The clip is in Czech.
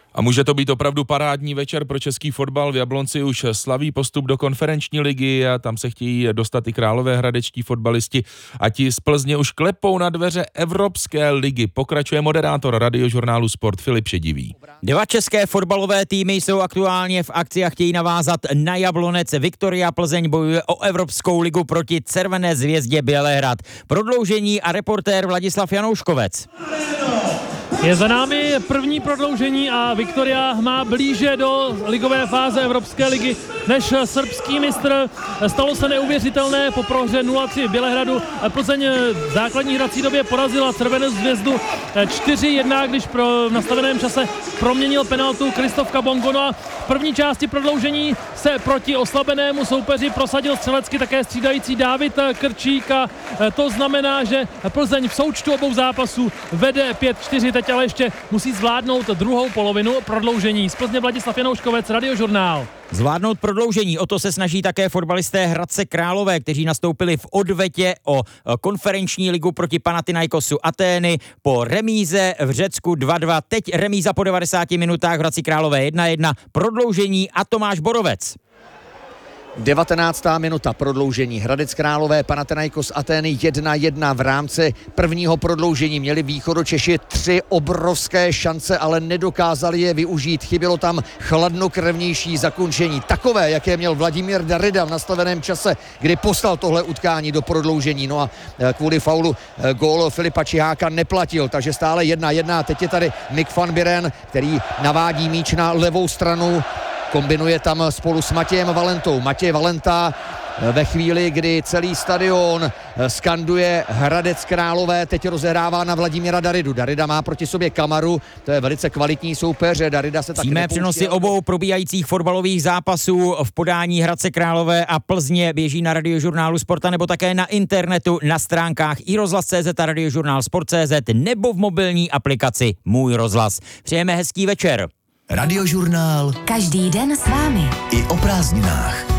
A může to být opravdu parádní večer pro český fotbal. V Jablonci už slaví postup do konferenční ligy a tam se chtějí dostat i královéhradečtí fotbalisti a ti z Plzně už klepou na dveře Evropské ligy. Pokračuje moderátor Radiožurnálu Sport Filip Šedivý. 2 české fotbalové týmy jsou aktuálně v akci a chtějí navázat na Jablonec. Viktoria Plzeň bojuje o Evropskou ligu proti Červené zvězdě Bělehrad. Prodloužení a reportér Vladislav Janouškovec. Je za námi první prodloužení a Viktoria má blíže do ligové fáze Evropské ligy než srbský mistr. Stalo se neuvěřitelné po prohře 0-3 v Bělehradu. Plzeň v základní hrací době porazila Červenou zvězdu 4-1, když v nastaveném čase proměnil penaltu Kristof Kabongo. No a v první části prodloužení se proti oslabenému soupeři prosadil střelecky také střídající Dávid Krčík a to znamená, že Plzeň v součtu obou zápasů vede 5-4, teď ale ještě musí zvládnout druhou polovinu prodloužení. Z Plzně Vladislav Janouškovec, Radiožurnál. Zvládnout prodloužení, o to se snaží také fotbalisté Hradce Králové, kteří nastoupili v odvetě o konferenční ligu proti Panathinaikosu Atény po remíze v Řecku 2-2. Teď remíza po 90 minutách v Hradci Králové 1-1, prodloužení a Tomáš Borovec. 19. minuta prodloužení. Hradec Králové, Panathinaikos Atény 1-1. V rámci prvního prodloužení měli Východočeši 3 obrovské šance, ale nedokázali je využít. Chybělo tam chladnokrevnější zakončení. Takové, jaké měl Vladimír Darida v nastaveném čase, kdy poslal tohle utkání do prodloužení. No a kvůli faulu gól Filipa Čiháka neplatil, takže stále 1-1. Teď je tady Mick van Buren, který navádí míč na levou stranu. Kombinuje tam spolu s Matějem Valentou. Matěj Valenta ve chvíli, kdy celý stadion skanduje Hradec Králové, teď rozehrává na Vladimíra Daridu. Darida má proti sobě Kamaru, to je velice kvalitní soupeř. Darida se tak přímé přenosy obou probíhajících fotbalových zápasů v podání Hradce Králové a Plzně běží na Radiožurnálu Sporta nebo také na internetu na stránkách iRozhlas.cz a Radiožurnál Sport.cz nebo v mobilní aplikaci Můj rozhlas. Přejeme hezký večer. Radiožurnál. Každý den s vámi. I o prázdninách.